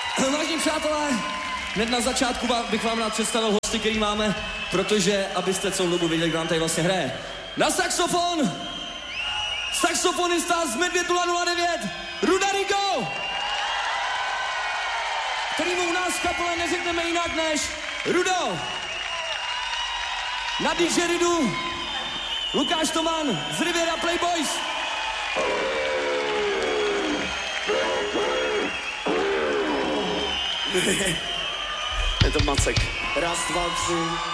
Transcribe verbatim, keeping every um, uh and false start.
Vážení přátelé, hned na začátku bych vám rád představil hosty, který máme, protože abyste celou dobu věděli, kdo nám tady vlastně hraje. Na saxofon, saxofonista z Medvětu nula nula devět, Rudarigo, kterýmu u nás v kapele neřekneme jinak než Rudo. Na didžeridu Lukáš Toman z Riviera Playboys. Je to Macek. Raz, dva, tři.